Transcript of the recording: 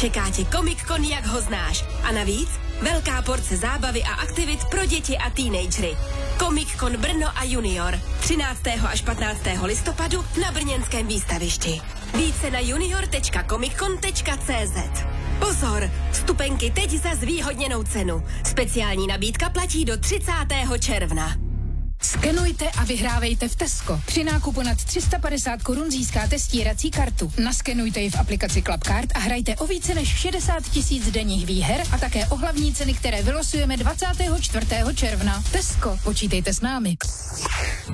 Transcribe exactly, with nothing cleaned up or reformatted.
Čeká tě Comic Con, jak ho znáš. A navíc velká porce zábavy a aktivit pro děti a teenagery. Comic Con Brno a Junior. třináctého až patnáctého listopadu na brněnském výstavišti. Více na junior tečka comiccon tečka cz. Pozor, vstupenky teď za zvýhodněnou cenu. Speciální nabídka platí do třicátého června. Skenujte a vyhrávejte v Tesco. Při nákupu nad tři sta padesát korun získáte stírací kartu. Naskenujte ji v aplikaci Clubcard a hrajte o více než šedesát tisíc denních výher a také o hlavní ceny, které vylosujeme dvacátého čtvrtého června. Tesco, počítejte s námi.